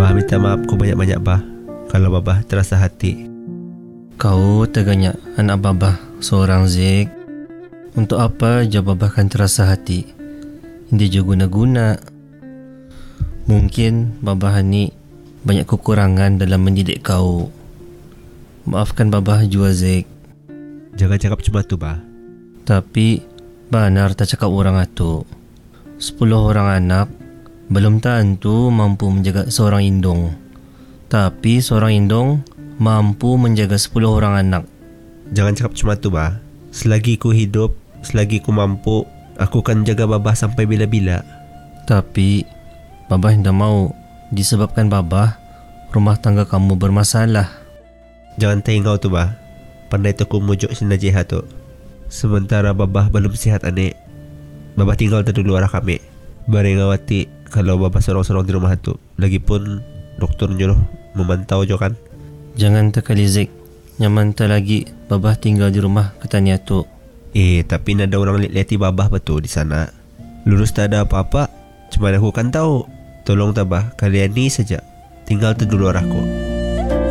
Bah minta maaf ku banyak-banyak bah kalau babah terasa hati. Kau teganya anak babah seorang Zik. Untuk apa je babah kan terasa hati? Dia juga guna-guna. Mungkin babah ni banyak kekurangan dalam mendidik kau. Maafkan babah jua Zik. Jangan cakap cuma tu bah. Tapi benar tak cakap orang itu. 10 orang anak belum tentu mampu menjaga seorang indung. Tapi seorang indung mampu menjaga 10 orang anak. Jangan cakap cuma tu bah. Selagi ku hidup, selagi ku mampu, aku akan jaga babah sampai bila-bila. Tapi babah tidak mau disebabkan babah rumah tangga kamu bermasalah. Jangan tengok tu bah. Pandai tu ku mujuk si Najihah tu. Sementara babah belum sihat anik, babah tinggal dulu arah kami. Beringawati kalau babah sorong-sorong di rumah tu. Lagipun doktor nyuruh memantau jo kan. Jangan terkali Zik. Nyaman tak lagi babah tinggal di rumah katanya tu. Tapi ada orang lihat babah betul di sana. Lurus tak ada apa-apa. Cuma aku kan tahu. Tolong tabah kalian ni saja. Tinggal tu dulu arahku.